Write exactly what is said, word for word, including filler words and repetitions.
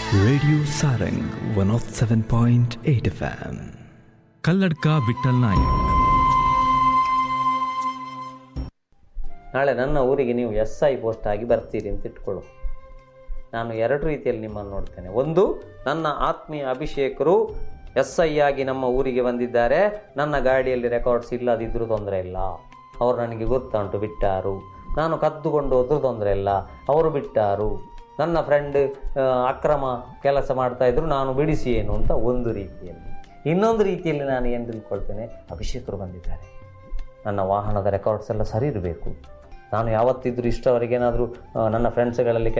Radio Sarang one of seven point eight F M. Kalladka Vithal Nayak. ನಾಳೆ ನನ್ನ ಊರಿಗೆ ನೀವು ಎಸ್ ಐ ಪೋಸ್ಟ್ ಆಗಿ ಬರ್ತೀರಿ ಅಂತ ಇಟ್ಕೊಳ್ಳು. ನಾನು ಎರಡು ರೀತಿಯಲ್ಲಿ ನಿಮ್ಮನ್ನು ನೋಡ್ತೇನೆ. ಒಂದು, ನನ್ನ ಆತ್ಮೀಯ ಅಭಿಷೇಕರು ಎಸ್ ಐ ಆಗಿ ನಮ್ಮ ಊರಿಗೆ ಬಂದಿದ್ದಾರೆ, ನನ್ನ ಗಾಡಿಯಲ್ಲಿ ರೆಕಾರ್ಡ್ಸ್ ಇಲ್ಲದಿದ್ದರೂ ತೊಂದರೆ ಇಲ್ಲ, ಅವರು ನನಗೆ ಗೊತ್ತುಂಟು ಬಿಟ್ಟಾರು. ನಾನು ಕದ್ದುಕೊಂಡು ಹೋದ್ರೂ ತೊಂದರೆ ಇಲ್ಲ, ಅವರು ಬಿಟ್ಟಾರು. ನನ್ನ ಫ್ರೆಂಡ್ ಅಕ್ರಮ ಕೆಲಸ ಮಾಡ್ತಾ ಇದ್ರು, ನಾನು ಬಿಡಿಸಿ ಏನು ಅಂತ ಒಂದು ರೀತಿಯಲ್ಲಿ. ಇನ್ನೊಂದು ರೀತಿಯಲ್ಲಿ ನಾನು ಏನು ತಿಳ್ಕೊಳ್ತೇನೆ, ಅಭಿಷೇಕರು ಬಂದಿದ್ದಾರೆ, ನನ್ನ ವಾಹನದ ರೆಕಾರ್ಡ್ಸ್ ಎಲ್ಲ ಸರಿ ಇರಬೇಕು. ನಾನು ಯಾವತ್ತಿದ್ರೂ ಇಷ್ಟವರೆಗೇನಾದರೂ ನನ್ನ ಫ್ರೆಂಡ್ಸ್ಗಳಲ್ಲಿ